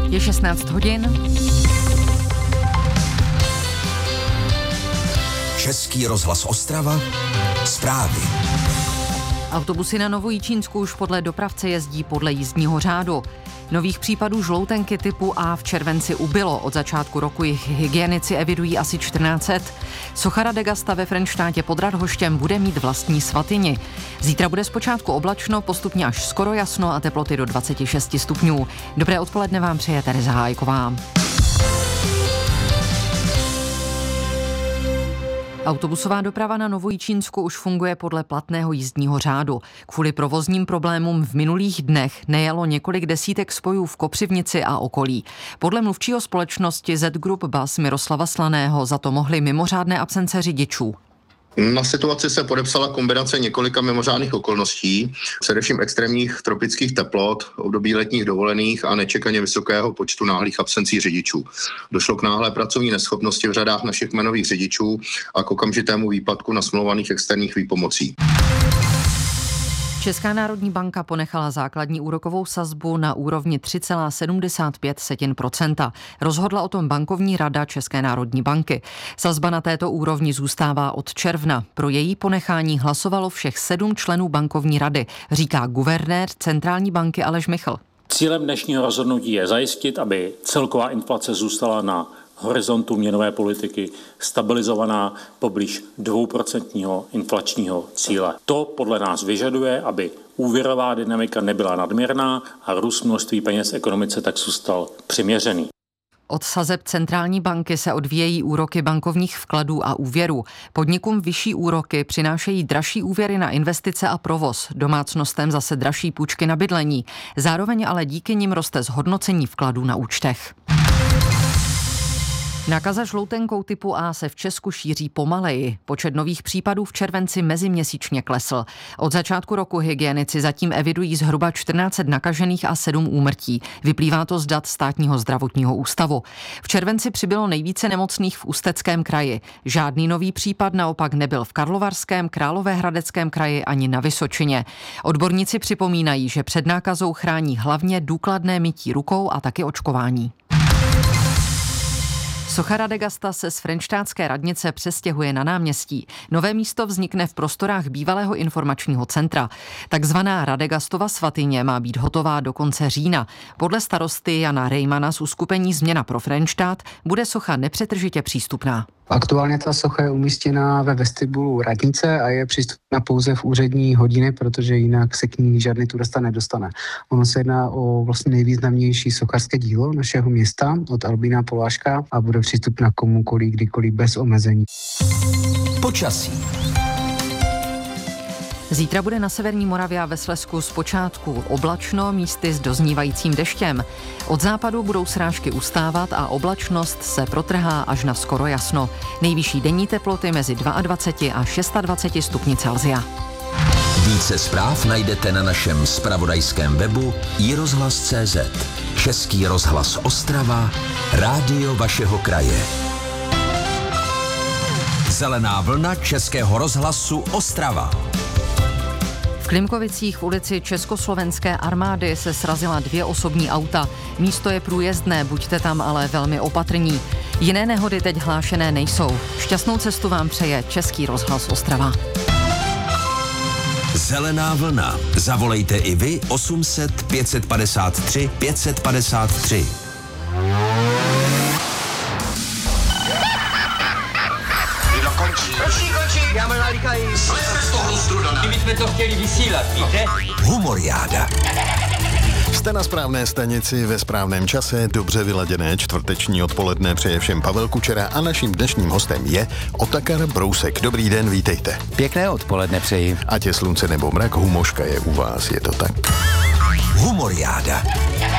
Je 16 hodin. Český rozhlas Ostrava. Zprávy. Autobusy na Novojičínsku už podle dopravce jezdí podle jízdního řádu. Nových případů žloutenky typu A v červenci ubylo. Od začátku roku jich hygienici evidují asi 1400. Socha Radegasta ve Frenštátě pod Radhoštěm bude mít vlastní svatyni. Zítra bude zpočátku oblačno, postupně až skoro jasno a teploty do 26 stupňů. Dobré odpoledne vám přeje Tereza Hájková. Autobusová doprava na Novojičínsku už funguje podle platného jízdního řádu. Kvůli provozním problémům v minulých dnech nejelo několik desítek spojů v Kopřivnici a okolí. Podle mluvčího společnosti Z Group Bus Miroslava Slaného za to mohly mimořádné absence řidičů. Na situaci se podepsala kombinace několika mimořádných okolností, především extrémních tropických teplot, období letních dovolených a nečekaně vysokého počtu náhlých absencí řidičů. Došlo k náhlé pracovní neschopnosti v řadách našich kmenových řidičů a k okamžitému výpadku nasmlouvaných externích výpomocí. Česká národní banka ponechala základní úrokovou sazbu na úrovni 3,75%. Rozhodla o tom bankovní rada České národní banky. Sazba na této úrovni zůstává od června. Pro její ponechání hlasovalo všech 7 členů bankovní rady, říká guvernér centrální banky Aleš Michl. Cílem dnešního rozhodnutí je zajistit, aby celková inflace zůstala na horizontu měnové politiky stabilizovaná poblíž 2% inflačního cíle. To podle nás vyžaduje, aby úvěrová dynamika nebyla nadměrná a růst množství peněz v ekonomice tak zůstal přiměřený. Od sazeb centrální banky se odvíjejí úroky bankovních vkladů a úvěrů. Podnikům vyšší úroky přinášejí dražší úvěry na investice a provoz, domácnostem zase dražší půjčky na bydlení. Zároveň ale díky nim roste zhodnocení vkladů na účtech. Nákaza žloutenkou typu A se v Česku šíří pomaleji. Počet nových případů v červenci meziměsíčně klesl. Od začátku roku hygienici zatím evidují zhruba 1400 nakažených a 7 úmrtí. Vyplývá to z dat Státního zdravotního ústavu. V červenci přibylo nejvíce nemocných v Ústeckém kraji. Žádný nový případ naopak nebyl v Karlovarském, Královéhradeckém kraji ani na Vysočině. Odborníci připomínají, že před nákazou chrání hlavně důkladné mytí rukou a taky očkování. Socha Radegasta se z frenštátské radnice přestěhuje na náměstí. Nové místo vznikne v prostorách bývalého informačního centra. Takzvaná Radegastova svatyně má být hotová do konce října. Podle starosty Jana Rejmana z uskupení Změna pro Frenštát bude socha nepřetržitě přístupná. Aktuálně ta socha je umístěna ve vestibulu radnice a je přístupná pouze v úřední hodiny, protože jinak se k ní žádný turista nedostane. Ono se jedná o vlastně nejvýznamnější sochařské dílo našeho města od Albína Poláška a bude přístupná komukoliv, kdykoliv bez omezení. Počasí. Zítra bude na severní Moravě a ve Slezsku zpočátku oblačno, místy s doznívajícím deštěm. Od západu budou srážky ustávat a oblačnost se protrhá až na skoro jasno. Nejvyšší denní teploty mezi 22 a 26 stupni Celsia. Více zpráv najdete na našem zpravodajském webu iRozhlas.cz. Český rozhlas Ostrava, rádio vašeho kraje. Zelená vlna Českého rozhlasu Ostrava. V Klimkovicích v ulici Československé armády se srazila 2 osobní auta. Místo je průjezdné, buďte tam ale velmi opatrní. Jiné nehody teď hlášené nejsou. Šťastnou cestu vám přeje Český rozhlas Ostrava. Zelená vlna. Zavolejte i vy 800 553 553. Končí, já mám nalíkají. Slezte z toho struda. My jsme to chtěli vysílat, víte? Humoriáda. Jste na správné stanici ve správném čase, dobře vyladěné čtvrteční odpoledne přeje všem Pavel Kučera a naším dnešním hostem je Otakar Brousek. Dobrý den, vítejte. Pěkné odpoledne přeji. Ať je slunce nebo mrak, humoška je u vás, je to tak? Humoriáda.